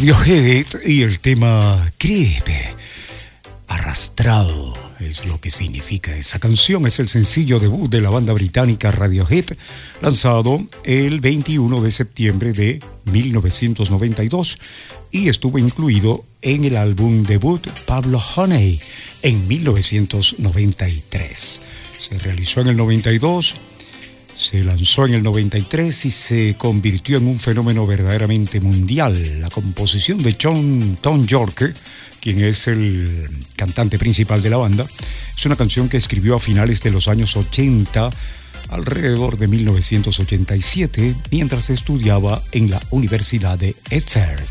Radiohead y el tema Creep. Arrastrado es lo que significa esa canción. Es el sencillo debut de la banda británica Radiohead, lanzado el 21 de septiembre de 1992 y estuvo incluido en el álbum debut Pablo Honey en 1993. Se realizó en el 92, se lanzó en el 93 y se convirtió en un fenómeno verdaderamente mundial. La composición de Tom Yorke, quien es el cantante principal de la banda, es una canción que escribió a finales de los años 80, alrededor de 1987, mientras estudiaba en la Universidad de Exeter.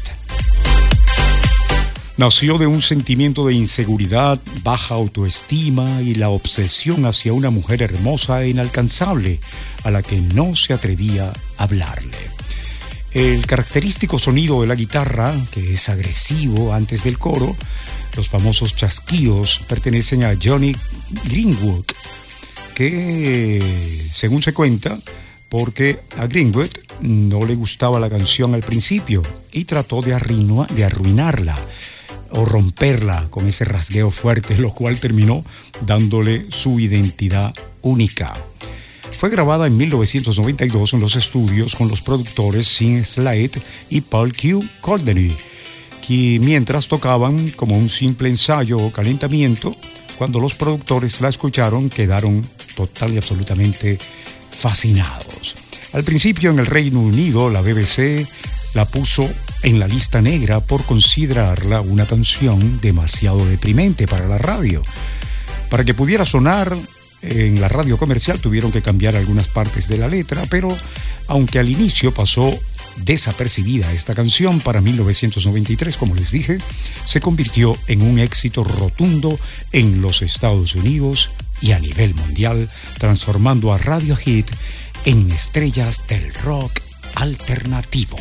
Nació de un sentimiento de inseguridad, baja autoestima y la obsesión hacia una mujer hermosa e inalcanzable a la que no se atrevía a hablarle. El característico sonido de la guitarra, que es agresivo antes del coro, los famosos chasquidos, pertenecen a Johnny Greenwood, que, según se cuenta, porque a Greenwood no le gustaba la canción al principio y trató de arruinarla o romperla con ese rasgueo fuerte, lo cual terminó dándole su identidad única. Fue grabada en 1992 en los estudios con los productores Sean Slade y Paul Q. Courtney, que mientras tocaban como un simple ensayo o calentamiento, cuando los productores la escucharon quedaron total y absolutamente fascinados. Al principio en el Reino Unido la BBC la puso en la lista negra por considerarla una canción demasiado deprimente para la radio. Para que pudiera sonar en la radio comercial tuvieron que cambiar algunas partes de la letra, pero aunque al inicio pasó desapercibida esta canción, para 1993, como les dije, se convirtió en un éxito rotundo en los Estados Unidos y a nivel mundial, transformando a Radiohead en estrellas del rock alternativo.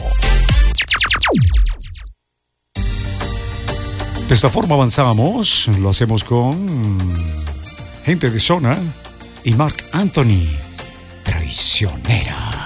De esta forma avanzamos, lo hacemos con Gente de Zona y Marc Anthony, Traicionera.